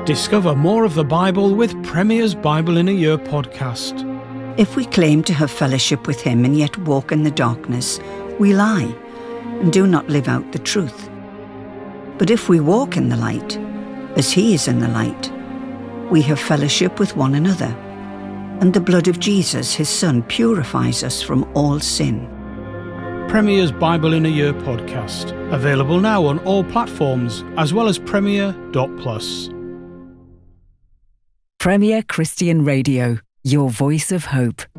Discover more of the Bible with Premier's Bible in a Year podcast. If we claim to have fellowship with him and yet walk in the darkness, we lie and do not live out the truth. But if we walk in the light, as he is in the light, we have fellowship with one another, and the blood of Jesus, his Son, purifies us from all sin. Premier's Bible in a Year podcast, available now on all platforms, as well as Premier.plus. Premier Christian Radio, your voice of hope.